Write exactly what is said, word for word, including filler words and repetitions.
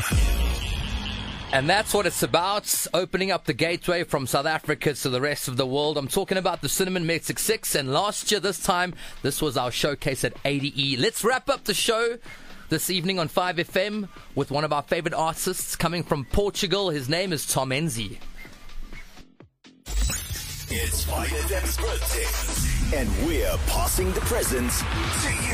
And that's what it's about, opening up the gateway from South Africa to the rest of the world. I'm talking about the Cinnamon Magic Six, and last year, this time, this was our showcase at A D E. Let's wrap up the show this evening on five F M with one of our favorite artists coming from Portugal. His name is Tom Enzi. It's five F M's birthday, and we're passing the presents to you.